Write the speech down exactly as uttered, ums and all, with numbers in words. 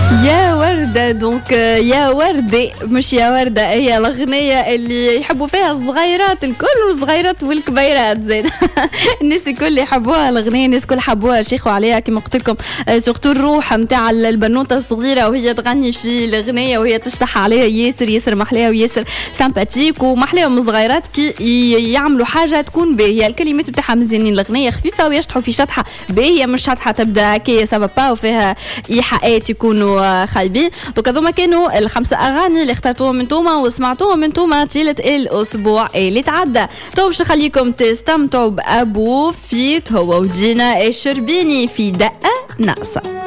يا وردة دونك يا وردة مش يا وردة، هي الأغنية اللي يحبوا فيها الصغيرات الكل والصغيرات والكبيرات زين. الناس الكل يحبوها الأغنية، الناس الكل حبوها شيخوا عليها كما قلت لكم. سورتو الروح متاع البنوتة الصغيرة وهي تغني في الأغنية وهي تشطح عليها ياسر ياسر محلاها وياسر سامباتيك ومحلاهم الصغيرات كي يعملوا حاجة تكون باهية. الكلمات بتاعها مزيانين، الأغنية خفيفة ويشطحوا في شطحة باهية، مش شطحة تبدأ كي سببا وفيها إيحاءات يكونوا خايبين. دوك هذوما كانوا الخمسه اغاني اللي اخترتوهم من توما وسمعتوهم من توما طيله الاسبوع اللي تعدى. تو باش نخليكم تستمتعوا بابو فيت هو ودينا الشربيني في دقه ناقصه.